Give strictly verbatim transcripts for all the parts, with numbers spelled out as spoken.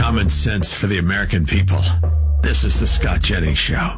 common sense for the American people. This is the Scott Jennings Show.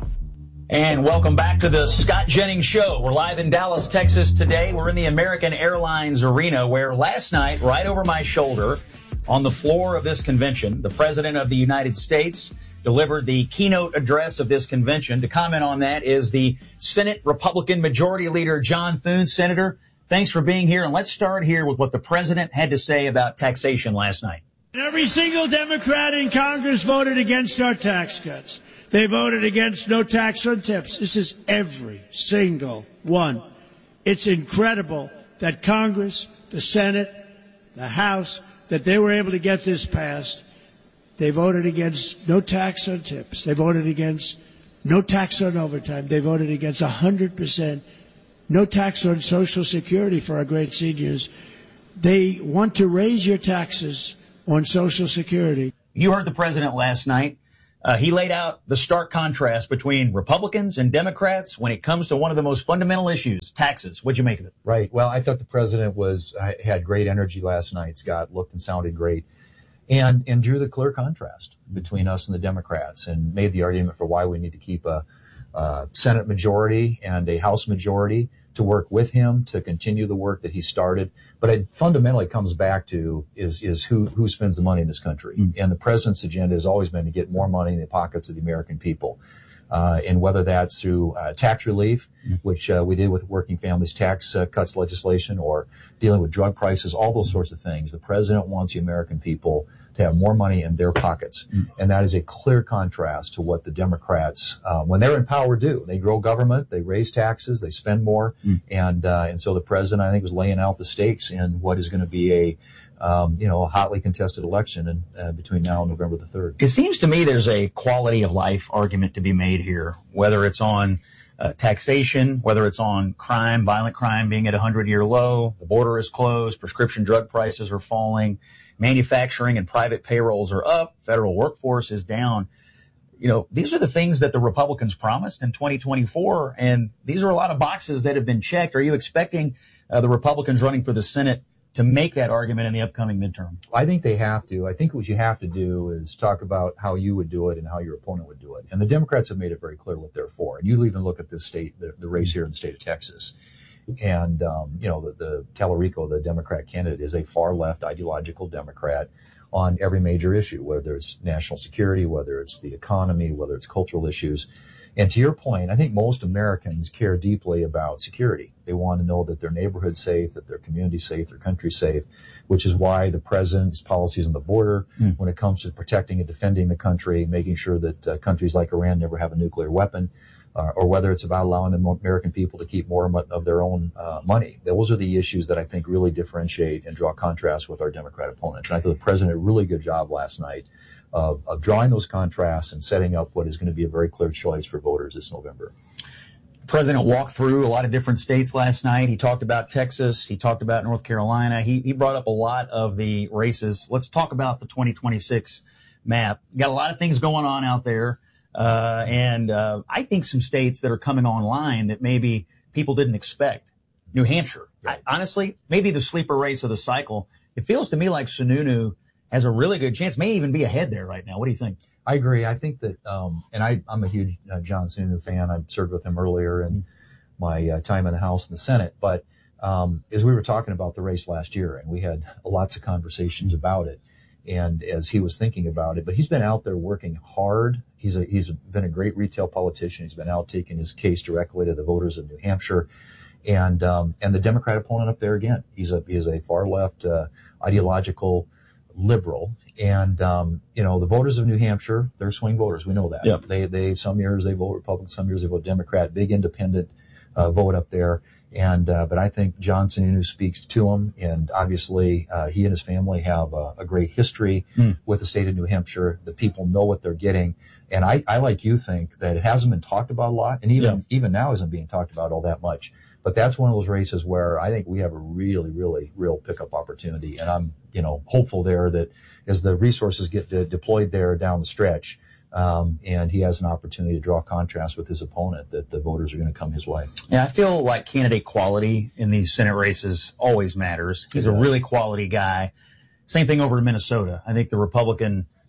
And welcome back to the Scott Jennings Show. We're live in Dallas, Texas today. We're in the American Airlines Arena, where last night, right over my shoulder, on the floor of this convention, the President of the United States delivered the keynote address of this convention. To comment on that is the Senate Republican Majority Leader, John Thune. Senator, thanks for being here. And let's start here with what the President had to say about taxation last night. Every single Democrat in Congress voted against our tax cuts. They voted against no tax on tips. This is every single one. It's incredible that Congress, the Senate, the House, that they were able to get this passed. They voted against no tax on tips. They voted against no tax on overtime. They voted against one hundred percent no tax on Social Security for our great seniors. They want to raise your taxes on Social Security. You heard the President last night. Uh, he laid out the stark contrast between Republicans and Democrats when it comes to one of the most fundamental issues, taxes. What'd you make of it? Right. Well, I thought the President was had great energy last night, Scott. Looked and sounded great. And, and drew the clear contrast between us and the Democrats and made the argument for why we need to keep a, a Senate majority and a House majority to work with him to continue the work that he started. But it fundamentally comes back to is, is who, who spends the money in this country. Mm. And the President's agenda has always been to get more money in the pockets of the American people. Uh, and whether that's through uh, tax relief, mm. which uh, we did with working families tax uh, cuts legislation, or dealing with drug prices, all those sorts of things. The President wants the American people to have more money in their pockets. Mm. And that is a clear contrast to what the Democrats, uh, when they're in power, do. They grow government, they raise taxes, they spend more. Mm. And, uh, and so the President, I think, was laying out the stakes in what is going to be a, um, you know, a hotly contested election in, uh, between now and November the third. It seems to me there's a quality of life argument to be made here, whether it's on uh, taxation, whether it's on crime, violent crime being at a hundred-year low, the border is closed, prescription drug prices are falling, manufacturing and private payrolls are up, federal workforce is down. You know, these are the things that the Republicans promised in twenty twenty-four, and these are a lot of boxes that have been checked. Are you expecting uh, the Republicans running for the Senate to make that argument in the upcoming midterm? I think they have to. I think what you have to do is talk about how you would do it and how your opponent would do it. And the Democrats have made it very clear what they're for. And you even look at this state, the, the race here in the state of Texas. And, um, you know, the, the Talarico, the Democrat candidate, is a far-left ideological Democrat on every major issue, whether it's national security, whether it's the economy, whether it's cultural issues. And to your point, I think most Americans care deeply about security. They want to know that their neighborhood's safe, that their community's safe, their country's safe, which is why the President's policies on the border, mm. when it comes to protecting and defending the country, making sure that uh, countries like Iran never have a nuclear weapon, Uh, or whether it's about allowing the American people to keep more of their own uh, money. Those are the issues that I think really differentiate and draw contrast with our Democrat opponents. And I think the President did a really good job last night of, of drawing those contrasts and setting up what is going to be a very clear choice for voters this November. The President walked through a lot of different states last night. He talked about Texas. He talked about North Carolina. He, he brought up a lot of the races. Let's talk about the twenty twenty-six map. You got a lot of things going on out there. Uh, and, uh, I think some states that are coming online that maybe people didn't expect. New Hampshire. Right. I, honestly, maybe the sleeper race of the cycle. It feels to me like Sununu has a really good chance, may even be ahead there right now. What do you think? I agree. I think that, um, and I, I'm a huge uh, John Sununu fan. I've served with him earlier in my uh, time in the House and the Senate. But, um, as we were talking about the race last year, and we had lots of conversations about it. And as he was thinking about it, but he's been out there working hard. He's a, he's been a great retail politician. He's been out taking his case directly to the voters of New Hampshire, and um, and the Democrat opponent up there again. He's a he is a far left uh, ideological liberal, and um, you know the voters of New Hampshire, they're swing voters. We know that. Yep. They they some years they vote Republican, some years they vote Democrat. Big independent uh, vote up there. And, uh, but I think John Sununu speaks to him, and obviously, uh, he and his family have a, a great history mm. with the state of New Hampshire. The people know what they're getting. And I, I, like you, think that it hasn't been talked about a lot, and even, yeah. even now isn't being talked about all that much. But that's one of those races where I think we have a really, really real pickup opportunity. And I'm, you know, hopeful there that as the resources get de- deployed there down the stretch, Um, and he has an opportunity to draw contrast with his opponent, that the voters are going to come his way. Yeah, I feel like candidate quality in these Senate races always matters. He's a really quality guy. Same thing over in Minnesota. I think the Republican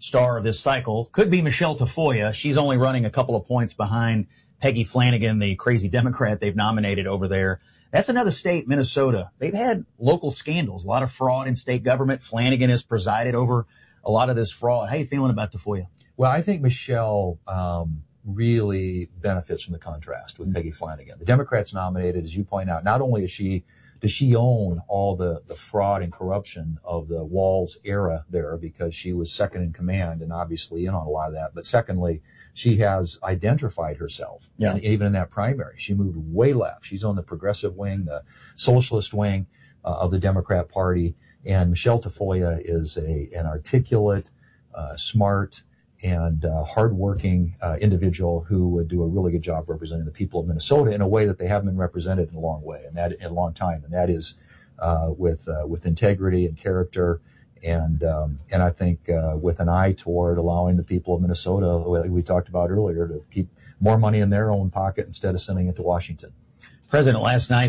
star of this cycle could be Michelle Tafoya. She's only running a couple of points behind Peggy Flanagan, the crazy Democrat they've nominated over there. That's another state, Minnesota. They've had local scandals, a lot of fraud in state government. Flanagan has presided over a lot of this fraud. How are you feeling about Tafoya? Well, I think Michelle um, really benefits from the contrast with mm-hmm. Peggy Flanagan. The Democrats nominated, as you point out, not only is she does she own all the, the fraud and corruption of the Walz era there because she was second in command and obviously in on a lot of that, but secondly, she has identified herself. Yeah. And even in that primary, she moved way left. She's on the progressive wing, the socialist wing uh, of the Democrat Party. And Michelle Tafoya is a an articulate, uh, smart, and uh, hardworking uh, individual who would do a really good job representing the people of Minnesota in a way that they haven't been represented in a long way, and that in a long time. And that is uh, with uh, with integrity and character. And um, and I think uh, with an eye toward allowing the people of Minnesota, like we talked about earlier, to keep more money in their own pocket instead of sending it to Washington. President last night